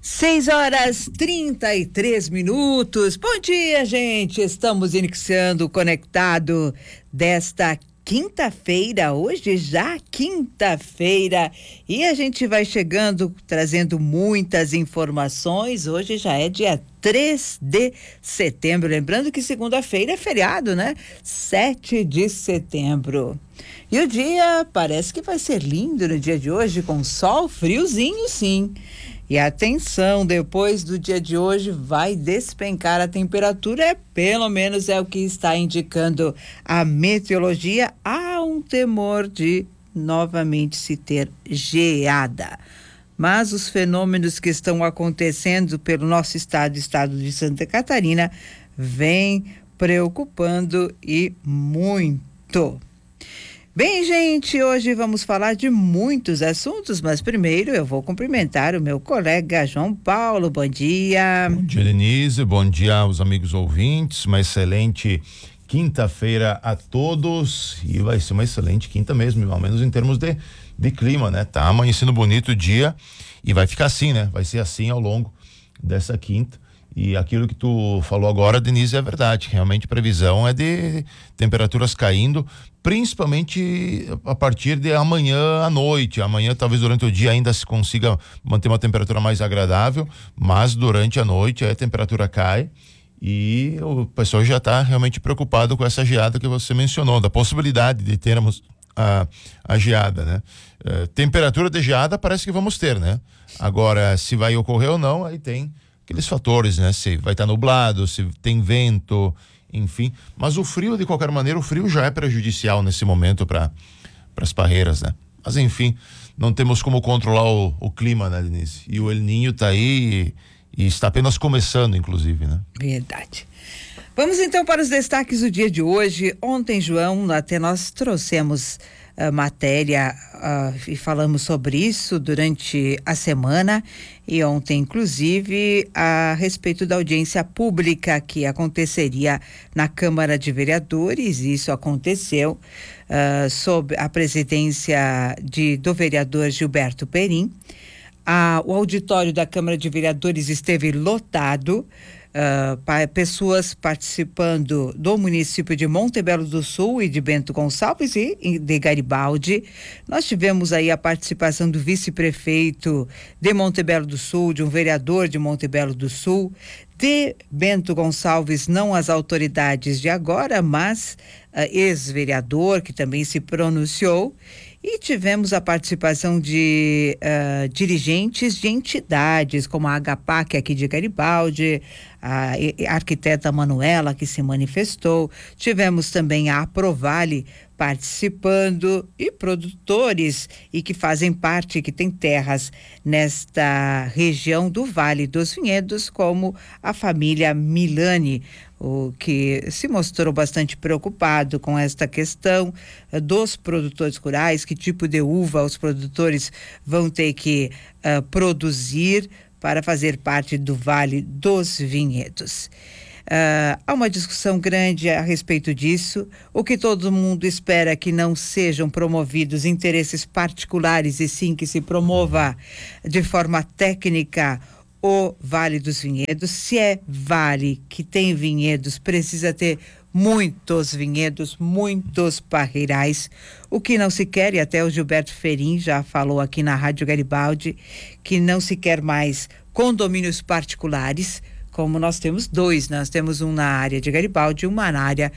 6h33. Bom dia, gente. Estamos iniciando o Conectado desta quinta-feira. Hoje já quinta-feira. E a gente vai chegando, trazendo muitas informações. Hoje já é dia 3 de setembro. Lembrando que segunda-feira é feriado, né? 7 de setembro. E o dia parece que vai ser lindo no dia de hoje, com sol, friozinho, sim. E atenção, depois do dia de hoje vai despencar a temperatura, pelo menos é o que está indicando a meteorologia. Há um temor de novamente se ter geada. Mas os fenômenos que estão acontecendo pelo nosso estado de Santa Catarina, vêm preocupando e muito. Bem, gente, hoje vamos falar de muitos assuntos, mas primeiro eu vou cumprimentar o meu colega João Paulo. Bom dia. Bom dia, Denise. Bom dia aos amigos ouvintes. Uma excelente quinta-feira a todos. E vai ser uma excelente quinta mesmo, ao menos em termos de clima, né? Tá amanhecendo bonito o dia e vai ficar assim, né? Vai ser assim ao longo dessa quinta. E aquilo que tu falou agora, Denise, é verdade. Realmente a previsão é de temperaturas caindo, principalmente a partir de amanhã à noite. Amanhã, talvez durante o dia ainda se consiga manter uma temperatura mais agradável, mas durante a noite a temperatura cai e o pessoal já está realmente preocupado com essa geada que você mencionou, da possibilidade de termos a geada, né? Temperatura de geada parece que vamos ter, né? Agora, se vai ocorrer ou não, aí tem aqueles fatores, né? Se vai estar nublado, se tem vento, enfim. Mas o frio, de qualquer maneira, o frio já é prejudicial nesse momento para as parreiras, né? Mas enfim, não temos como controlar o clima, né, Denise? E o El Niño está aí e está apenas começando, inclusive, né? Verdade. Vamos então para os destaques do dia de hoje. Ontem, João, até nós trouxemos matéria e falamos sobre isso durante a semana e ontem, inclusive, a respeito da audiência pública que aconteceria na Câmara de Vereadores. Isso aconteceu sob a presidência do vereador Gilberto Perim. O auditório da Câmara de Vereadores esteve lotado. Pessoas participando do município de Montebello do Sul e de Bento Gonçalves e de Garibaldi. Nós tivemos aí a participação do vice-prefeito de Montebello do Sul, de um vereador de Montebello do Sul, de Bento Gonçalves, não as autoridades de agora, mas ex-vereador que também se pronunciou. E tivemos a participação de dirigentes de entidades, como a Agapac aqui de Garibaldi, a arquiteta Manuela, que se manifestou. Tivemos também a Aprovale participando e produtores e que fazem parte, que tem terras nesta região do Vale dos Vinhedos, como a família Milani, o que se mostrou bastante preocupado com esta questão dos produtores rurais, que tipo de uva os produtores vão ter que produzir para fazer parte do Vale dos Vinhedos. Há uma discussão grande a respeito disso. O que todo mundo espera é que não sejam promovidos interesses particulares e sim que se promova de forma técnica o Vale dos Vinhedos. Se é vale que tem vinhedos, precisa ter muitos vinhedos, muitos parreirais. O que não se quer, e até o Gilberto Perim já falou aqui na Rádio Garibaldi, que não se quer mais condomínios particulares, como nós temos dois. Nós temos um na área de Garibaldi e um na área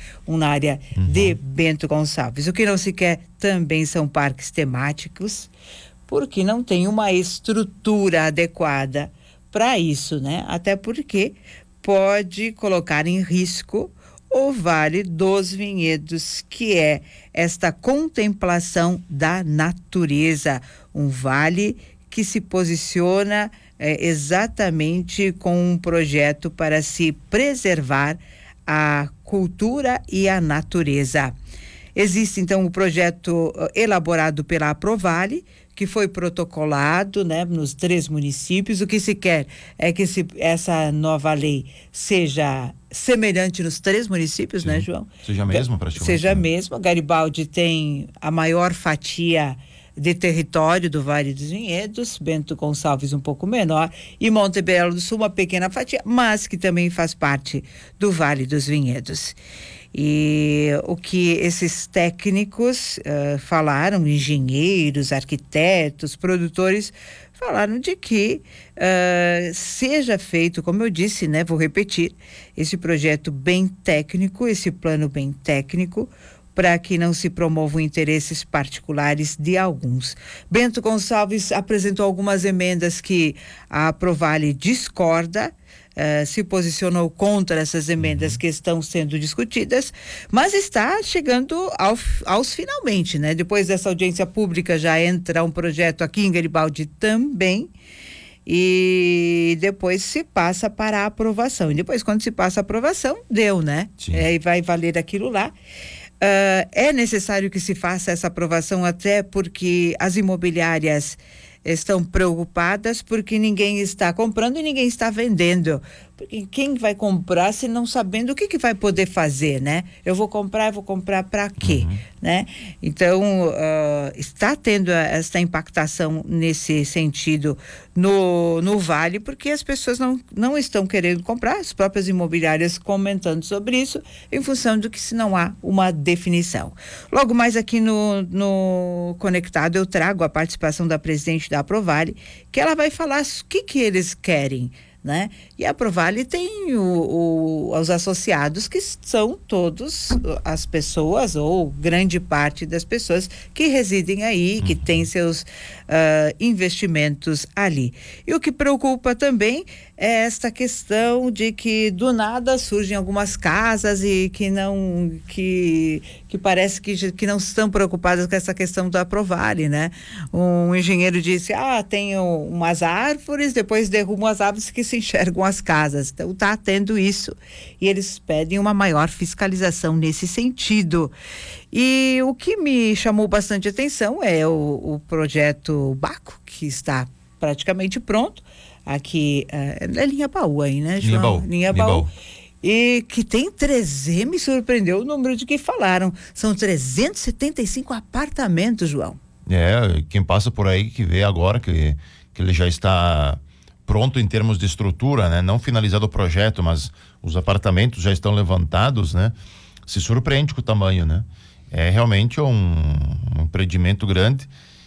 de Bento Gonçalves. O que não se quer também são parques temáticos, porque não tem uma estrutura adequada para isso, né? Até porque pode colocar em risco o Vale dos Vinhedos, que é esta contemplação da natureza, um vale que se posiciona exatamente com um projeto para se preservar a cultura e a natureza. Existe então o projeto elaborado pela Aprovale, que foi protocolado, né, nos 3 municípios. O que se quer é que essa nova lei seja semelhante nos 3 municípios, sim, né, João? Seja a mesma, praticamente. Seja a mesma. Garibaldi tem a maior fatia de território do Vale dos Vinhedos, Bento Gonçalves um pouco menor e Monte Belo do Sul uma pequena fatia, mas que também faz parte do Vale dos Vinhedos. E o que esses técnicos falaram, engenheiros, arquitetos, produtores, falaram de que seja feito, como eu disse, né, vou repetir, esse projeto bem técnico, esse plano bem técnico, para que não se promovam interesses particulares de alguns. Bento Gonçalves apresentou algumas emendas que a Provale discorda, se posicionou contra essas emendas que estão sendo discutidas, mas está chegando aos finalmente, né? Depois dessa audiência pública já entra um projeto aqui em Garibaldi também, e depois se passa para a aprovação. E depois, quando se passa a aprovação, deu, né? E vai valer aquilo lá. É necessário que se faça essa aprovação, até porque as imobiliárias estão preocupadas porque ninguém está comprando e ninguém está vendendo. Porque quem vai comprar se não sabendo o que vai poder fazer, né? Eu vou comprar para quê, né? Então, está tendo essa impactação nesse sentido no Vale, porque as pessoas não estão querendo comprar, as próprias imobiliárias comentando sobre isso, em função do que se não há uma definição. Logo mais aqui no Conectado eu trago a participação da presidente da Provale, que ela vai falar o que eles querem, né? E a Provale tem os associados, que são todos as pessoas, ou grande parte das pessoas que residem aí, que têm seus investimentos ali. E o que preocupa também é esta questão de que do nada surgem algumas casas e que parece que não estão preocupadas com essa questão da Provale, né? Um engenheiro disse, tem umas árvores, depois derrubam as árvores que se enxergam as casas. Então está tendo isso e eles pedem uma maior fiscalização nesse sentido. E o que me chamou bastante atenção é o projeto Baco, que está praticamente pronto. Aqui é linha Baú aí, né, João? Linha Baú. E que tem me surpreendeu o número de que falaram. São 375 apartamentos, João. Quem passa por aí que vê agora que ele já está pronto em termos de estrutura, né? Não finalizado o projeto, mas os apartamentos já estão levantados, né? Se surpreende com o tamanho, né? É realmente um empreendimento grande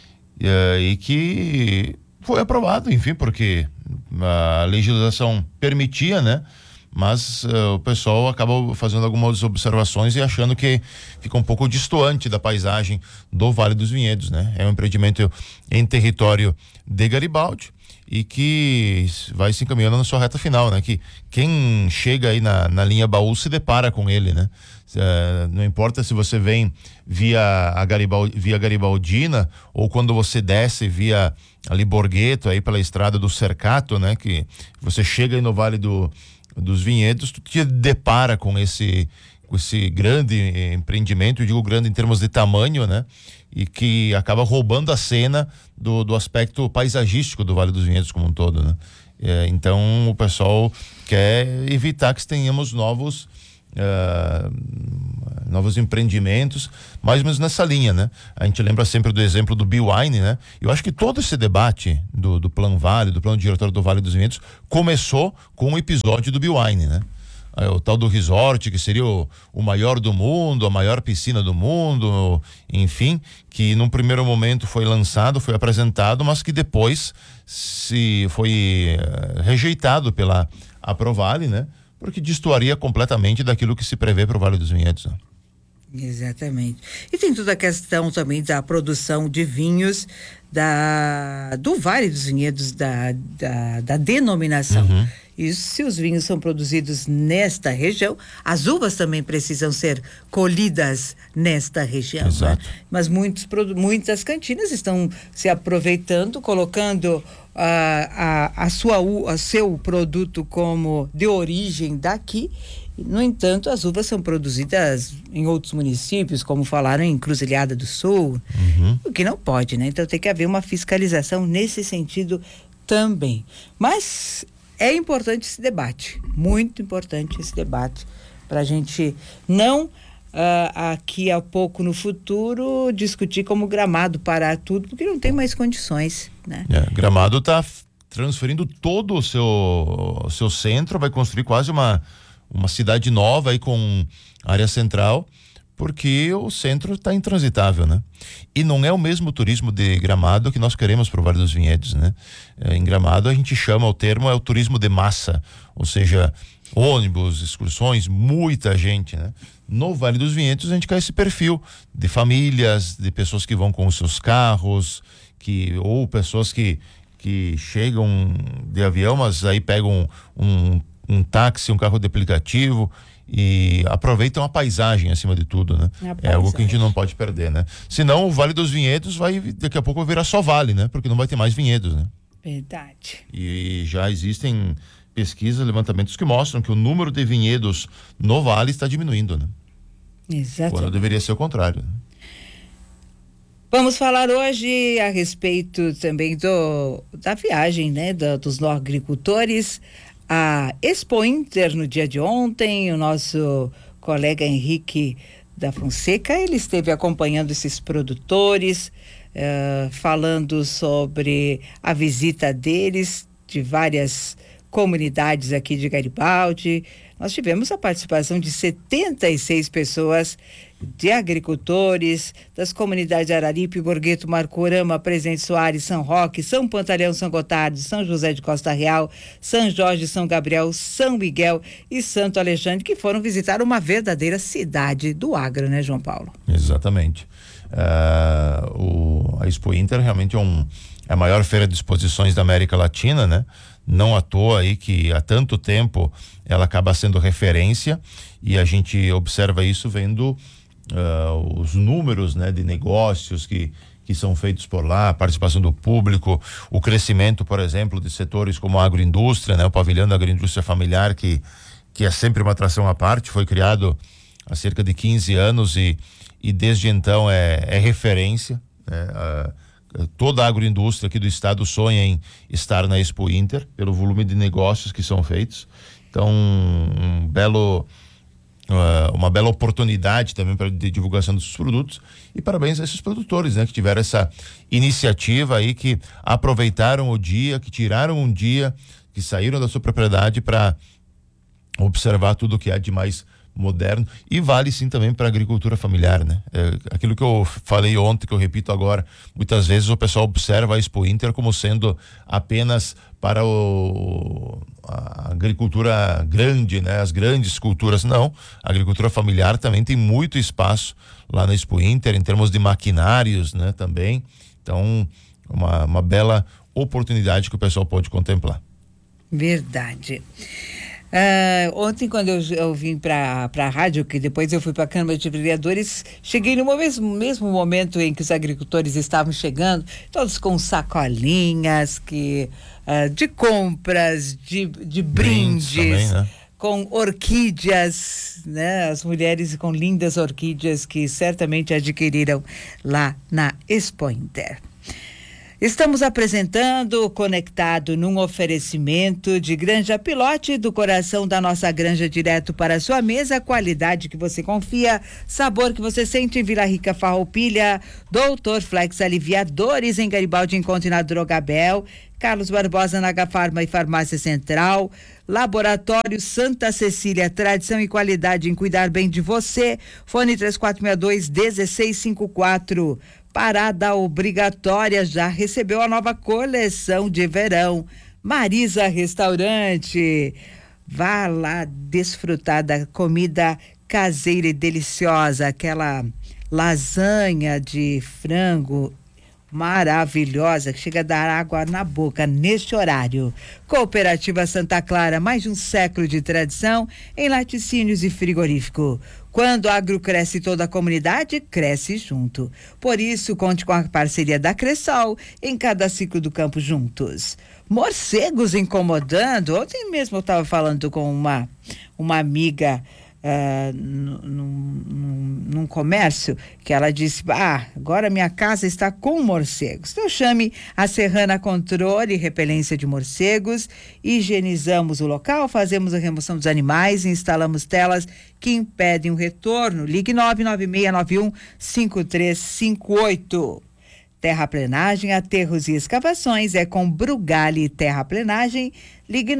e que foi aprovado, enfim, porque a legislação permitia, né? Mas o pessoal acaba fazendo algumas observações e achando que fica um pouco distoante da paisagem do Vale dos Vinhedos, né? É um empreendimento em território de Garibaldi e que vai se encaminhando na sua reta final, né? Que quem chega aí na linha Baú se depara com ele, né? Não importa se você vem via Garibaldina ou quando você desce via ali Borgheto, aí pela estrada do Cercato, né? Que você chega aí no Vale dos Vinhedos, tu te depara com esse grande empreendimento, eu digo grande em termos de tamanho, né? E que acaba roubando a cena do aspecto paisagístico do Vale dos Vinhedos como um todo, né? Então o pessoal quer evitar que tenhamos novos empreendimentos, mais ou menos nessa linha, né? A gente lembra sempre do exemplo do Biwine, né? Eu acho que todo esse debate do Plano Vale, do Plano Diretor do Vale dos Vinhedos, começou com o episódio do Biwine, né? O tal do resort, que seria o maior do mundo, a maior piscina do mundo, enfim, que num primeiro momento foi lançado, foi apresentado, mas que depois foi rejeitado pela Provale, né? Porque destoaria completamente daquilo que se prevê para o Vale dos Vinhedos, né? Exatamente. E tem toda a questão também da produção de vinhos do Vale dos Vinhedos, da denominação. E se os vinhos são produzidos nesta região, as uvas também precisam ser colhidas nesta região. Exato. Né? Mas muitas cantinas estão se aproveitando, colocando seu produto como de origem daqui. No entanto, as uvas são produzidas em outros municípios, como falaram em Encruzilhada do Sul, o que não pode, né? Então tem que haver uma fiscalização nesse sentido também. Mas é importante esse debate, muito importante esse debate, para a gente não aqui a pouco no futuro discutir como Gramado parar tudo, porque não tem mais condições, né? Gramado está transferindo todo o seu centro, vai construir quase uma cidade nova aí com área central, porque o centro está intransitável, né? E não é o mesmo turismo de Gramado que nós queremos para o Vale dos Vinhedos, né? Em Gramado a gente chama, o termo é o turismo de massa, ou seja, ônibus, excursões, muita gente, né? No Vale dos Vinhedos a gente quer esse perfil de famílias, de pessoas que vão com os seus carros, ou pessoas que chegam de avião, mas aí pegam um táxi, um carro de aplicativo e aproveitam a paisagem acima de tudo, né? É algo que a gente não pode perder, né? Senão o Vale dos Vinhedos daqui a pouco vai virar só vale, né? Porque não vai ter mais vinhedos, né? Verdade. E já existem pesquisas, levantamentos que mostram que o número de vinhedos no vale está diminuindo, né? Exato. Quando deveria ser o contrário, né? Vamos falar hoje a respeito também da viagem, né? Dos agricultores. A Expo Inter no dia de ontem, o nosso colega Henrique da Fonseca, ele esteve acompanhando esses produtores, falando sobre a visita deles, de várias comunidades aqui de Garibaldi. Nós tivemos a participação de 76 pessoas, de agricultores, das comunidades de Araripe, Borgueto, Marcorama, Presidente Soares, São Roque, São Pantaleão, São Gotardo, São José de Costa Real, São Jorge, São Gabriel, São Miguel e Santo Alexandre, que foram visitar uma verdadeira cidade do agro, né, João Paulo? Exatamente. A Expo Inter realmente é a maior feira de exposições da América Latina, né? Não à toa aí que há tanto tempo ela acaba sendo referência, e a gente observa isso vendo os números, né, de negócios que são feitos por lá, a participação do público, o crescimento, por exemplo, de setores como a agroindústria, né, o pavilhão da agroindústria familiar, que é sempre uma atração à parte, foi criado há cerca de 15 anos e desde então é referência, né? Toda a agroindústria aqui do estado sonha em estar na Expo Inter pelo volume de negócios que são feitos. Então, uma bela oportunidade também para de divulgação dos produtos, e parabéns a esses produtores, né, que tiveram essa iniciativa aí, que aproveitaram o dia, que tiraram um dia, que saíram da sua propriedade para observar tudo o que há de mais moderno, e vale sim também para a agricultura familiar, né? Aquilo que eu falei ontem, que eu repito agora, muitas vezes o pessoal observa a Expo Inter como sendo apenas para a agricultura grande, né? As grandes culturas. Não, a agricultura familiar também tem muito espaço lá na Expo Inter, em termos de maquinários, né? Também, então uma bela oportunidade que o pessoal pode contemplar. Verdade. Ontem, quando eu vim para a rádio, que depois eu fui para a Câmara de Vereadores, cheguei no mesmo momento em que os agricultores estavam chegando, todos com sacolinhas de compras, de brindes também, né? Com orquídeas, né? As mulheres com lindas orquídeas que certamente adquiriram lá na Expo Inter. Estamos apresentando Conectado num oferecimento de Granja Pilote, do coração da nossa granja direto para a sua mesa, qualidade que você confia, sabor que você sente em Vila Rica Farroupilha, Doutor Flex Aliviadores em Garibaldi, encontre na Drogabel, Carlos Barbosa na Agafarma e Farmácia Central, Laboratório Santa Cecília, tradição e qualidade em cuidar bem de você, fone 3462-1654. Parada obrigatória, já recebeu a nova coleção de verão. Marisa Restaurante, vá lá desfrutar da comida caseira e deliciosa, aquela lasanha de frango maravilhosa, que chega a dar água na boca neste horário. Cooperativa Santa Clara, mais de um século de tradição em laticínios e frigorífico. Quando o agro cresce, toda a comunidade cresce junto. Por isso, conte com a parceria da Cressol em cada ciclo do campo juntos. Morcegos incomodando. Ontem mesmo eu estava falando com uma amiga num comércio, que ela disse: agora minha casa está com morcegos. Então chame a Serrana Controle e Repelência de Morcegos, higienizamos o local, fazemos a remoção dos animais, instalamos telas que impedem o retorno. Ligue 996915358. Terraplenagem, aterros e escavações é com Brugali Terraplenagem. Ligue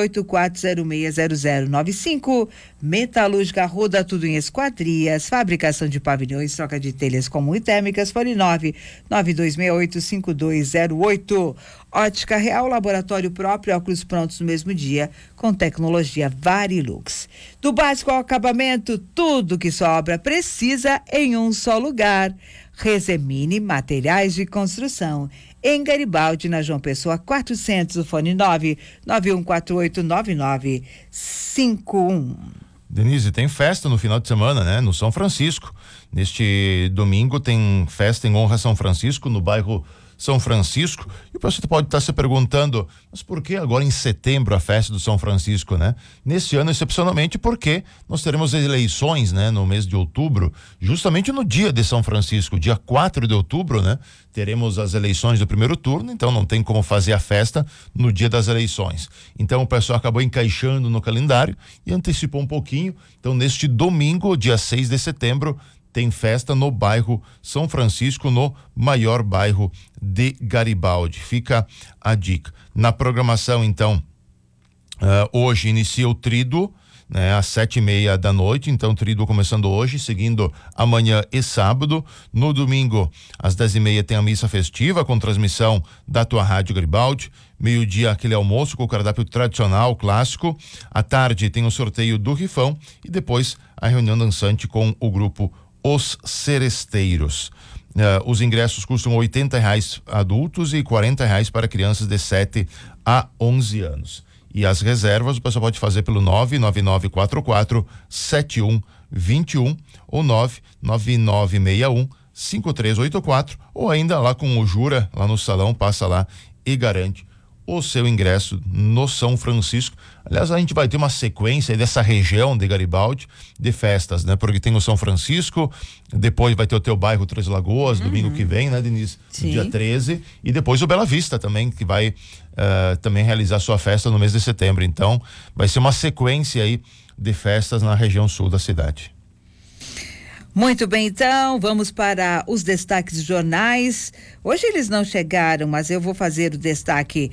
984060095. Metalúrgica Roda Tudo em Esquadrias, fabricação de pavilhões, troca de telhas comum e térmicas. Fone 992685208. Ótica Real, laboratório próprio, óculos prontos no mesmo dia, com tecnologia Varilux. Do básico ao acabamento, tudo que sua obra precisa em um só lugar. Rezemine Materiais de Construção. Em Garibaldi, na João Pessoa 400, o fone 991489951. Denise, tem festa no final de semana, né? No São Francisco. Neste domingo tem festa em honra a São Francisco, no bairro São Francisco. E o pessoal pode estar se perguntando, mas por que agora em setembro a festa do São Francisco, né? Nesse ano, excepcionalmente, porque nós teremos eleições, né? No mês de outubro, justamente no dia de São Francisco, dia 4 de outubro, né? Teremos as eleições do primeiro turno, então não tem como fazer a festa no dia das eleições. Então o pessoal acabou encaixando no calendário e antecipou um pouquinho. Então neste domingo, dia 6 de setembro, tem festa no bairro São Francisco, no maior bairro de Garibaldi. Fica a dica. Na programação, então, hoje inicia o Tríduo, né, às 7:30 da noite. Então, Tríduo começando hoje, seguindo amanhã e sábado. No domingo, às 10:30, tem a missa festiva com transmissão da tua Rádio Garibaldi. Meio-dia, aquele almoço com o cardápio tradicional, clássico. À tarde, tem o sorteio do rifão e depois a reunião dançante com o grupo Os Seresteiros. Os ingressos custam R$80 adultos e R$40 para crianças de 7 a 11 anos. E as reservas o pessoal pode fazer pelo 999447121 ou 999615384 ou ainda lá com o Jura, lá no salão, passa lá e garante o seu ingresso no São Francisco. Aliás, a gente vai ter uma sequência dessa região de Garibaldi de festas, né? Porque tem o São Francisco, depois vai ter o teu bairro Três Lagoas, domingo que vem, né, Denise? Sim. Dia 13, e depois o Bela Vista também, que vai também realizar sua festa no mês de setembro. Então, vai ser uma sequência aí de festas na região sul da cidade. Muito bem, então, vamos para os destaques dos jornais. Hoje eles não chegaram, mas eu vou fazer o destaque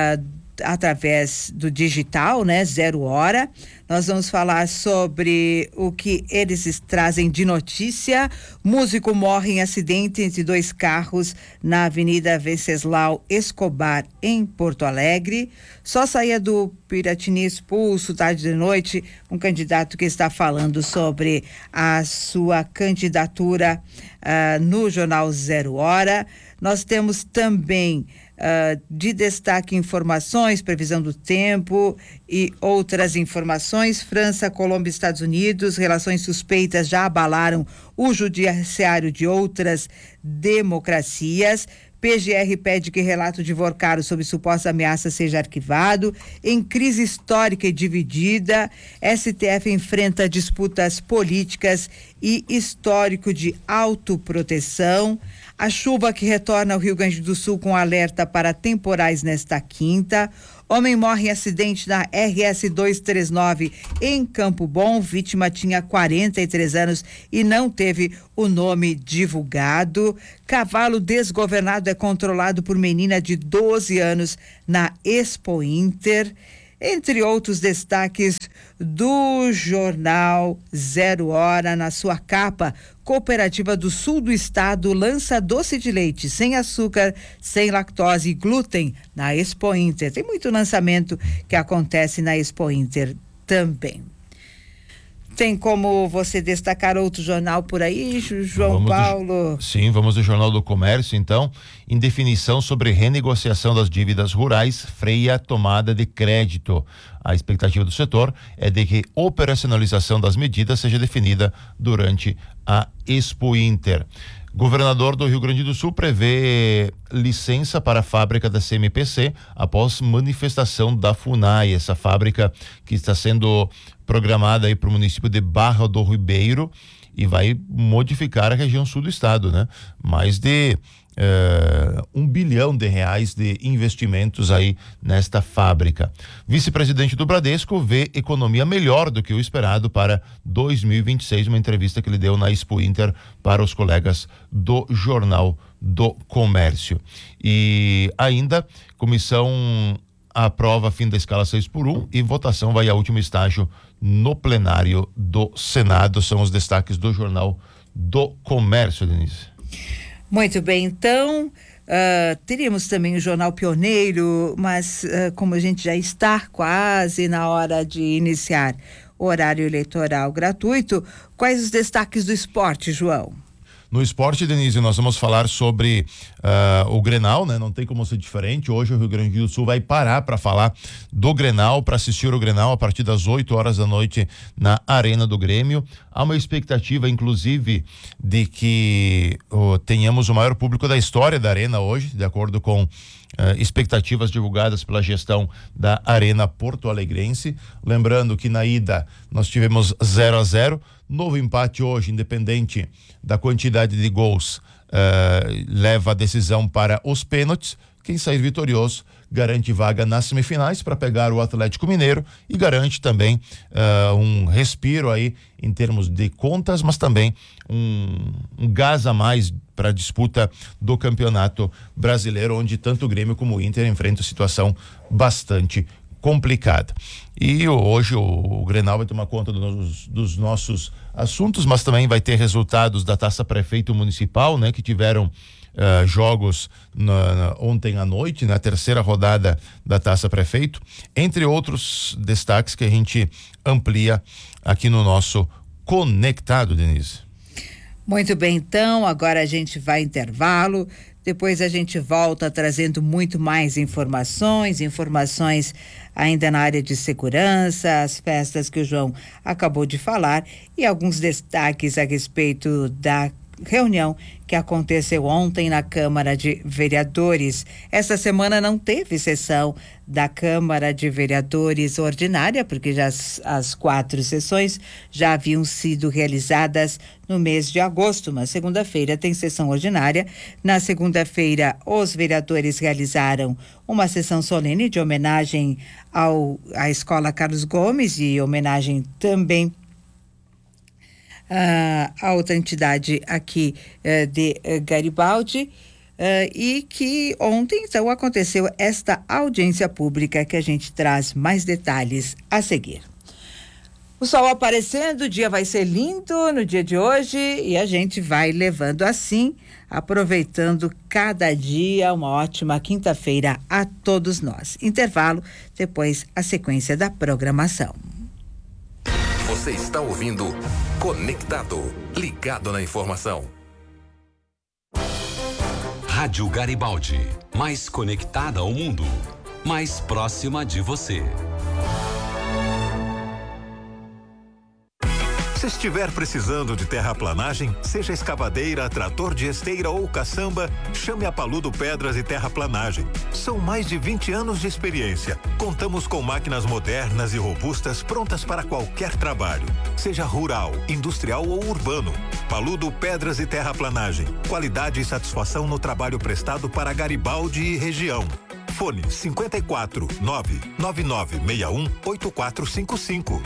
através do digital, né? 0 hora. Nós vamos falar sobre o que eles trazem de notícia. Músico morre em acidente entre 2 carros na Avenida Venceslau Escobar, em Porto Alegre. Só saía do Piratini expulso tarde de noite, um candidato que está falando sobre a sua candidatura no jornal 0 hora. Nós temos também de destaque informações, previsão do tempo e outras informações. França, Colômbia e Estados Unidos, relações suspeitas já abalaram o judiciário de outras democracias. PGR pede que relato de Vorcaro sobre suposta ameaça seja arquivado. Em crise histórica e dividida, STF enfrenta disputas políticas e histórico de autoproteção. A chuva que retorna ao Rio Grande do Sul com alerta para temporais nesta quinta. Homem morre em acidente na RS 239 em Campo Bom. Vítima tinha 43 anos e não teve o nome divulgado. Cavalo desgovernado é controlado por menina de 12 anos na Expo Inter. Entre outros destaques do jornal 0 hora, na sua capa, Cooperativa do Sul do Estado lança doce de leite sem açúcar, sem lactose e glúten na Expo Inter. Tem muito lançamento que acontece na Expo Inter também. Tem como você destacar outro jornal por aí, João Paulo? Sim, vamos do Jornal do Comércio, então. Indefinição sobre renegociação das dívidas rurais freia a tomada de crédito. A expectativa do setor é de que a operacionalização das medidas seja definida durante a Expo Inter. Governador do Rio Grande do Sul prevê licença para a fábrica da CMPC após manifestação da FUNAI, essa fábrica que está sendo programada aí para o município de Barra do Ribeiro e vai modificar a região sul do estado, né? Mais de R$1 bilhão de investimentos aí nesta fábrica. Vice-presidente do Bradesco vê economia melhor do que o esperado para 2026, uma entrevista que ele deu na Expo Inter para os colegas do Jornal do Comércio. E ainda, comissão aprova fim da escala 6x1 e votação vai ao último estágio no plenário do Senado. São os destaques do Jornal do Comércio, Denise. Muito bem, então teríamos também o Jornal Pioneiro, mas como a gente já está quase na hora de iniciar o horário eleitoral gratuito, quais os destaques do esporte, João? No esporte, Denise, nós vamos falar sobre o Grenal, né? Não tem como ser diferente. Hoje o Rio Grande do Sul vai parar para falar do Grenal, para assistir o Grenal a partir das 8h da noite na Arena do Grêmio. Há uma expectativa, inclusive, de que tenhamos o maior público da história da Arena hoje, de acordo com expectativas divulgadas pela gestão da Arena Porto Alegrense. Lembrando que na ida nós tivemos 0-0. Novo empate hoje, independente da quantidade de gols, leva a decisão para os pênaltis. Quem sair vitorioso garante vaga nas semifinais para pegar o Atlético Mineiro e garante também um respiro aí em termos de contas, mas também um gás a mais para a disputa do Campeonato Brasileiro, onde tanto o Grêmio como o Inter enfrentam situação bastante complicada. E hoje o Grenal vai tomar conta dos nossos assuntos, mas também vai ter resultados da Taça Prefeito Municipal, né, que tiveram jogos ontem à noite, na terceira rodada da Taça Prefeito, entre outros destaques que a gente amplia aqui no nosso Conectado, Denise. Muito bem, então, agora a gente vai intervalo, depois a gente volta trazendo muito mais informações ainda na área de segurança, as festas que o João acabou de falar e alguns destaques a respeito da reunião que aconteceu ontem na Câmara de Vereadores. Esta semana não teve sessão da Câmara de Vereadores ordinária, porque já as 4 sessões já haviam sido realizadas no mês de agosto, mas segunda-feira tem sessão ordinária. Na segunda-feira, os vereadores realizaram uma sessão solene de homenagem à Escola Carlos Gomes e homenagem também a outra entidade aqui de Garibaldi, e que ontem então aconteceu esta audiência pública que a gente traz mais detalhes a seguir. O sol aparecendo, o dia vai ser lindo no dia de hoje e a gente vai levando assim, aproveitando cada dia, uma ótima quinta-feira a todos nós. Intervalo, depois a sequência da programação. Você está ouvindo Conectado, ligado na informação. Rádio Garibaldi, mais conectada ao mundo, mais próxima de você. Se estiver precisando de terraplanagem, seja escavadeira, trator de esteira ou caçamba, chame a Paludo Pedras e Terraplanagem. São mais de 20 anos de experiência. Contamos com máquinas modernas e robustas prontas para qualquer trabalho, seja rural, industrial ou urbano. Paludo Pedras e Terraplanagem. Qualidade e satisfação no trabalho prestado para Garibaldi e região. Fone 54 99961 8455.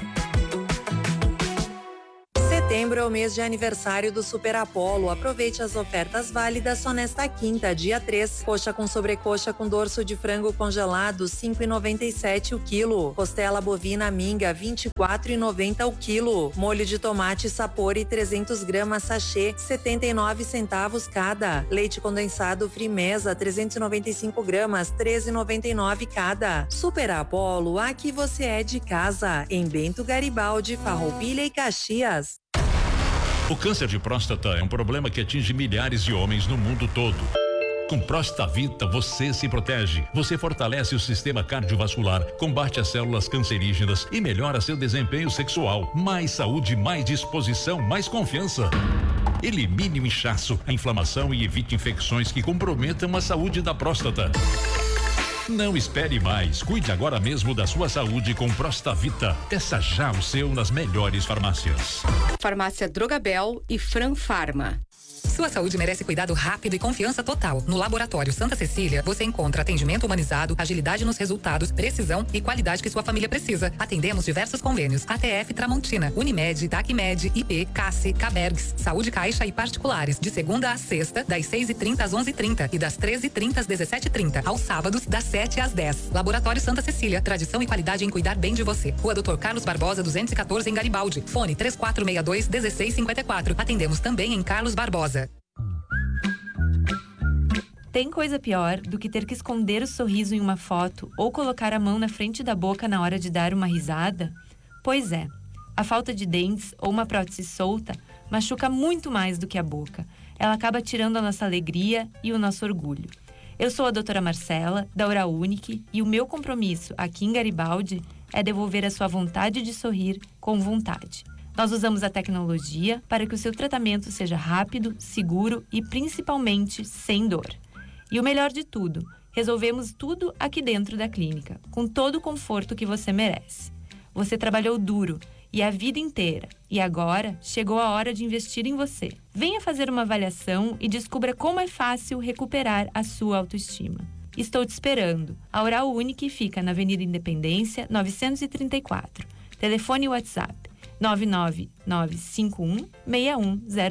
Setembro é o mês de aniversário do Super Apollo. Aproveite as ofertas válidas só nesta quinta, dia 3. Coxa com sobrecoxa com dorso de frango congelado, 5,97 o quilo. Costela bovina minga, 24,90 o quilo. Molho de tomate Sapori, 300 gramas sachê, 79 centavos cada. Leite condensado Frimeza, 395 gramas, 13,99 cada. Super Apollo, aqui você é de casa. Em Bento Garibaldi, Farroupilha e Caxias. O câncer de próstata é um problema que atinge milhares de homens no mundo todo. Com Prostavita você se protege. Você fortalece o sistema cardiovascular, combate as células cancerígenas e melhora seu desempenho sexual. Mais saúde, mais disposição, mais confiança. Elimine o inchaço, a inflamação e evite infecções que comprometam a saúde da próstata. Não espere mais. Cuide agora mesmo da sua saúde com Prostavita. Peça já o seu nas melhores farmácias. Farmácia Drogabel e Fran Farma. Sua saúde merece cuidado rápido e confiança total. No Laboratório Santa Cecília, você encontra atendimento humanizado, agilidade nos resultados, precisão e qualidade que sua família precisa. Atendemos diversos convênios: ATF Tramontina, Unimed, Tacmed, IP, Cassi, Cabergs, Saúde Caixa e particulares. De segunda a sexta, das 6h30 às 11h30 e das 13h30 às 17h30. Aos sábados, das 7 às 10. Laboratório Santa Cecília, tradição e qualidade em cuidar bem de você. Rua Dr. Carlos Barbosa, 214 em Garibaldi. Fone 3462-1654. Atendemos também em Carlos Barbosa. Tem coisa pior do que ter que esconder o sorriso em uma foto ou colocar a mão na frente da boca na hora de dar uma risada? Pois é, a falta de dentes ou uma prótese solta machuca muito mais do que a boca. Ela acaba tirando a nossa alegria e o nosso orgulho. Eu sou a doutora Marcela, da Oral Unique, e o meu compromisso aqui em Garibaldi é devolver a sua vontade de sorrir com vontade. Nós usamos a tecnologia para que o seu tratamento seja rápido, seguro e principalmente sem dor. E o melhor de tudo, resolvemos tudo aqui dentro da clínica, com todo o conforto que você merece. Você trabalhou duro e a vida inteira, e agora chegou a hora de investir em você. Venha fazer uma avaliação e descubra como é fácil recuperar a sua autoestima. Estou te esperando. A Oral Unique fica na Avenida Independência, 934. Telefone e WhatsApp 99951 6100.